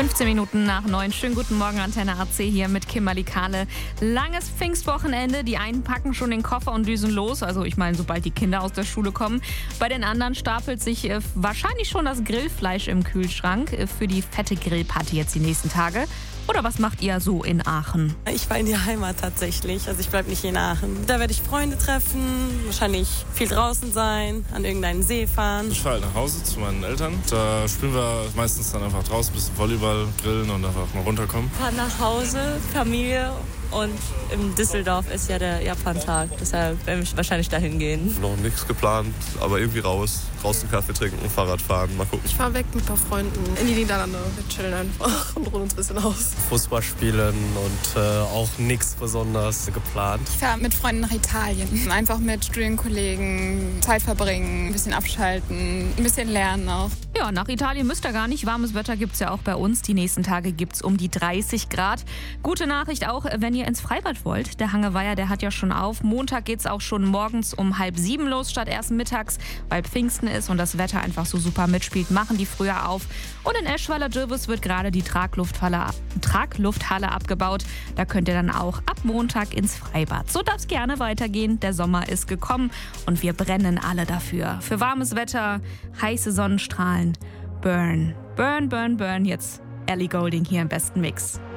15 Minuten nach 9. Schönen guten Morgen, Antenne AC hier mit Kimberly Kahle. Langes Pfingstwochenende. Die einen packen schon den Koffer und düsen los. Also ich meine, sobald die Kinder aus der Schule kommen. Bei den anderen stapelt sich wahrscheinlich schon das Grillfleisch im Kühlschrank für die fette Grillparty jetzt die nächsten Tage. Oder was macht ihr so in Aachen? Ich fahre in die Heimat tatsächlich, also ich bleibe nicht in Aachen. Da werde ich Freunde treffen, wahrscheinlich viel draußen sein, an irgendeinen See fahren. Ich fahre halt nach Hause zu meinen Eltern. Da spielen wir meistens dann einfach draußen, ein bisschen Volleyball, grillen und einfach mal runterkommen. Ich fahre nach Hause, Familie, und in Düsseldorf ist ja der Japan-Tag, deshalb werde ich wahrscheinlich dahin gehen. Noch nichts geplant, aber irgendwie raus. Draußen Kaffee trinken, Fahrrad fahren, mal gucken. Ich fahre weg mit ein paar Freunden in die Niederlande. Wir chillen einfach und ruhen uns ein bisschen aus. Fußball spielen und auch nichts besonders geplant. Ich fahre mit Freunden nach Italien. Einfach mit Studienkollegen Zeit verbringen, ein bisschen abschalten, ein bisschen lernen auch. Ja, nach Italien müsst ihr gar nicht. Warmes Wetter gibt's ja auch bei uns. Die nächsten Tage gibt's um die 30 Grad. Gute Nachricht auch, wenn ihr ins Freibad wollt. Der Hangeweiher, der hat ja schon auf. Montag geht's auch schon morgens um 6:30 los statt erst mittags, weil Pfingsten ist und das Wetter einfach so super mitspielt. Machen die früher auf. Und in Eschweiler-Dürwes wird gerade die Traglufthalle abgebaut. Da könnt ihr dann auch ab Montag ins Freibad. So darf's gerne weitergehen. Der Sommer ist gekommen und wir brennen alle dafür. Für warmes Wetter, heiße Sonnenstrahlen. Burn, burn, burn, burn. Jetzt Ellie Goulding hier im besten Mix.